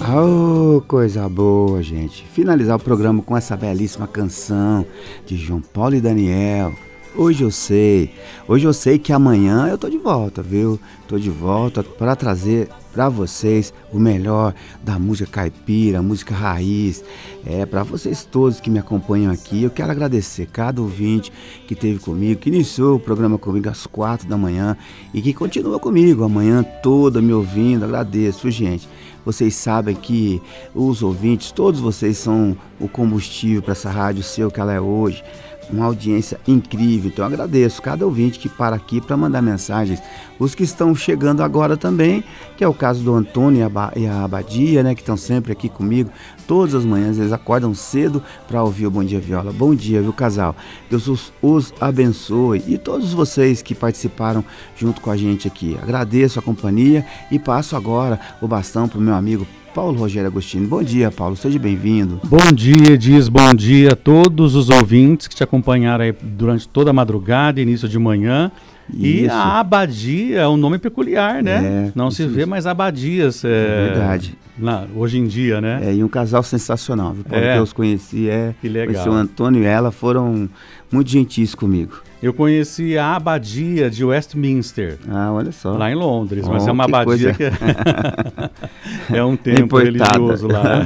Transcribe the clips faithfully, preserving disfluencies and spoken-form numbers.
Oh, coisa boa, gente. Finalizar o programa com essa belíssima canção de João Paulo e Daniel. Hoje eu sei, hoje eu sei que amanhã eu tô de volta, viu? Tô de volta para trazer para vocês o melhor da música caipira, música raiz. É, para vocês todos que me acompanham aqui, eu quero agradecer cada ouvinte que esteve comigo, que iniciou o programa comigo às quatro da manhã e que continua comigo a manhã toda me ouvindo. Agradeço, gente. Vocês sabem que os ouvintes, todos vocês são o combustível para essa rádio ser o que ela é hoje. Uma audiência incrível, então eu agradeço cada ouvinte que para aqui para mandar mensagens, os que estão chegando agora também, que é o caso do Antônio e a, ba- e a Abadia, né, que estão sempre aqui comigo, todas as manhãs, eles acordam cedo para ouvir o Bom Dia Viola. Bom dia, viu, casal? Deus os, os abençoe, e todos vocês que participaram junto com a gente aqui, agradeço a companhia e passo agora o bastão para o meu amigo Paulo Rogério Agostini. Bom dia, Paulo, seja bem-vindo. Bom dia, Diz, bom dia a todos os ouvintes que te acompanharam aí durante toda a madrugada, início de manhã. E Isso. a abadia é um nome peculiar, né? É, Não se vê mais abadias. É, É verdade. na- hoje em dia, né? É, e um casal sensacional, viu, Paulo? É. Que eu os conheci, é, Que legal. o seu Antônio e ela foram muito gentis comigo. Eu conheci a abadia de Westminster, Ah, olha só. lá em Londres, mas Oh, é uma que abadia coisa. que é, é um templo Importada. religioso lá. Né?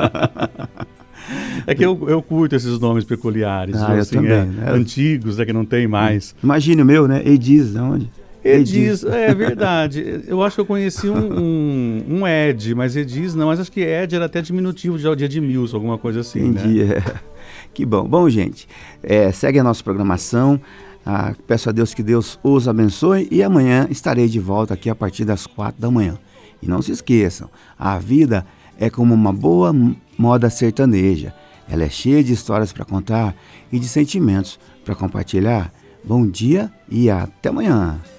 É que eu, eu curto esses nomes peculiares, Ah, eu assim, também, é, né? antigos, é que não tem mais. Imagine o meu, né? Ediz, aonde? Ediz, é verdade. Eu acho que eu conheci um, um, um Ed, mas Ediz não, mas acho que Ed era até diminutivo de, de Edmilson, alguma coisa assim, Entendi, né? é. Que bom. Bom, gente, é, segue a nossa programação. Ah, peço a Deus que Deus os abençoe e amanhã estarei de volta aqui a partir das quatro da manhã. E não se esqueçam, a vida é como uma boa moda sertaneja. Ela é cheia de histórias para contar e de sentimentos para compartilhar. Bom dia e até amanhã.